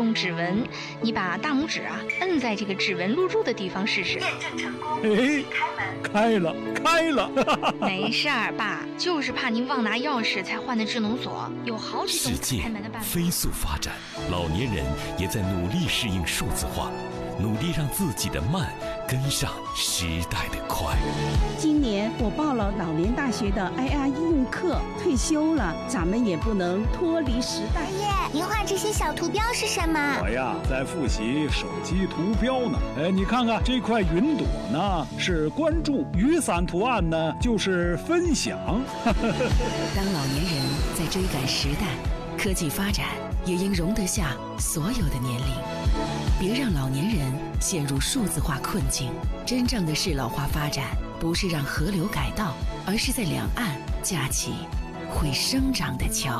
用指纹，你把大拇指摁在这个指纹录入的地方试试。 验证成功， 哎，开了！ 没事儿，爸，就是怕您忘拿钥匙才换的智能锁，有好几种开门的办法。 世界飞速发展，老年人也在努力适应数字化，努力让自己的慢跟上时代的快。 今年我报了老年大学的 IR 应用课，退休了，咱们也不能脱离时代。 爷爷，您画这些小图标是什么？ 我呀，在复习手机图标呢。你看看这块云朵呢，是关注；雨伞图案呢，就是分享。 当老年人在追赶时代，科技发展也应容得下所有的年龄。别让老年人陷入数字化困境。真正的适老化发展，不是让河流改道，而是在两岸架起会生长的桥。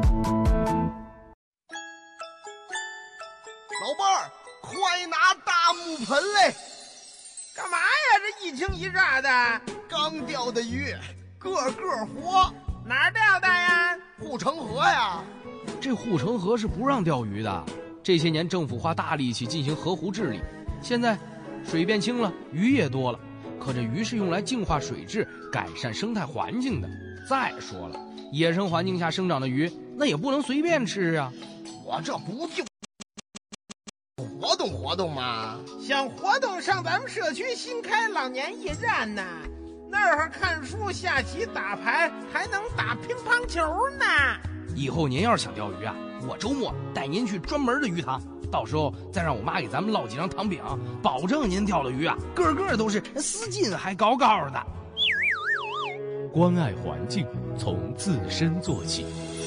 老伴儿，快拿大木盆来！ 干嘛呀？这一惊一乍的。 刚钓的鱼，个个活。 哪儿钓的呀？ 护城河呀。 这护城河是不让钓鱼的。这些年政府花大力气进行河湖治理，现在水变清了，鱼也多了。可这鱼是用来净化水质、改善生态环境的。再说了，野生环境下生长的鱼，那也不能随便吃啊。 我这不就活动活动吗？ 想活动上咱们社区新开老年驿站呢，那儿看书、下棋、打牌，还能打乒乓球呢。 以后您要是想钓鱼我周末带您去专门的鱼塘，到时候再让我妈给咱们烙几张糖饼，保证您钓的鱼个个都是丝劲还高高的。 关爱环境，从自身做起。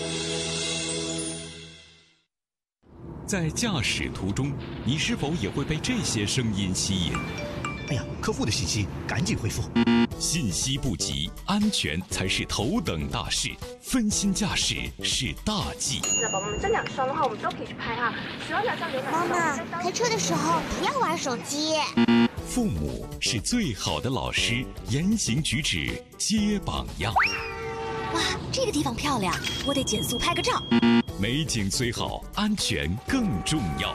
在驾驶途中，你是否也会被这些声音吸引？ 哎呀，客户的信息赶紧回复。 信息不急，安全才是头等大事，分心驾驶是大忌。 那宝宝们这2双的话，我们都可以去拍喜欢哪双有哪双。 妈妈，开车的时候不要玩手机。 父母是最好的老师，言行举止皆榜样。 哇，这个地方漂亮，我得减速拍个照。 美景虽好，安全更重要。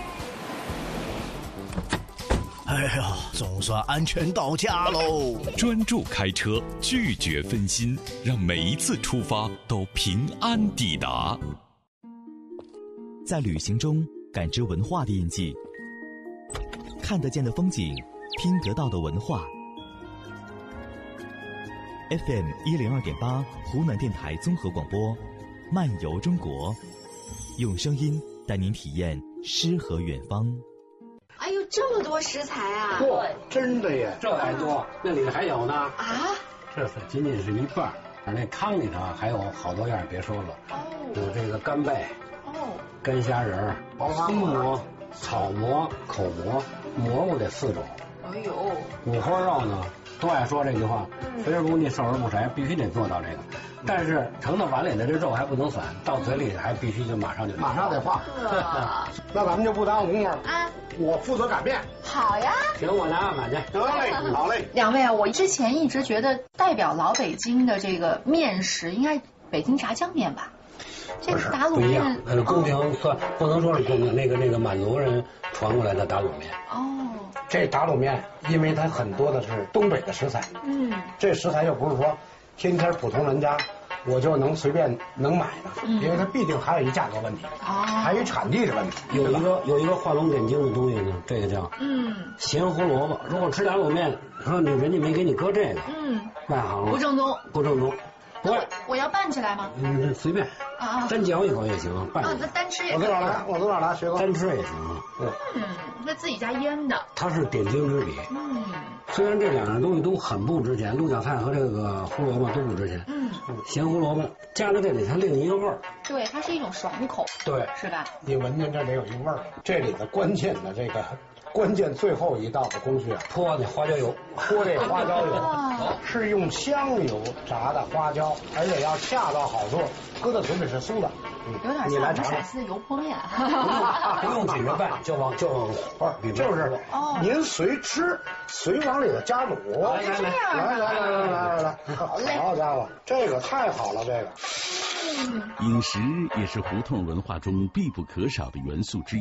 哎呀，总算安全到家喽！ 专注开车，拒绝分心，让每一次出发都平安抵达。 在旅行中感知文化的印记，看得见的风景，听得到的文化。FM 102.8湖南电台综合广播，漫游中国，用声音带您体验诗和远方。 哎呦，这么多食材啊！ 嚯，真的耶！这还多，那里还有呢。 啊？ 这是仅仅是一半，那汤里头还有好多样，别说了。 哦。 有这个干贝。 哦。 干虾仁、葱蘑、草蘑、口蘑，蘑菇得4种。 哎呦。 五花肉呢，都爱说这句话，肥而不腻，瘦而不柴，必须得做到这个。但是盛到碗里的这肉还不能散，到嘴里还必须就马上得化。 那咱们就不耽误功夫了。我负责擀面。 好呀。 行，我拿碗去。 得嘞，好嘞。 两位我之前一直觉得代表老北京的这个面食应该北京炸酱面吧？这个打卤面宫廷算不能说是宫廷，那个满族人传过来的打卤面。 哦。 这打卤面，因为它很多的是东北的食材。这食材又不是说天天普通人家我就能随便能买的，因为它必定还有一价格问题，还有一产地的问题。 有一个画龙点睛的东西呢，这个叫咸胡萝卜。如果吃打卤面，说人家没给你搁这个，外行了， 不正宗， 不正宗。 我要拌起来吗？ 随便单嚼一口也行，拌。 那单吃也。 我从哪拿？学过。 单吃也行。 那自己家腌的。 它是点睛之笔。虽然这2样东西都很不值钱，鹿角菜和这个胡萝卜都不值钱。咸胡萝卜加在这里，它另一个味儿。 对，它是一种爽口。 对， 是吧？ 你闻见这里有一味儿，这里的关键最后一道的工序泼的花椒油， 泼这花椒油是用香油炸的花椒，而且要恰到好处，搁到嘴里是酥的。 有点像我们陕西的油泼面。 不用紧着拌，就往就是您随吃随往里头加卤。来，好家伙，这个太好了，这个。 饮食也是胡同文化中必不可少的元素之一。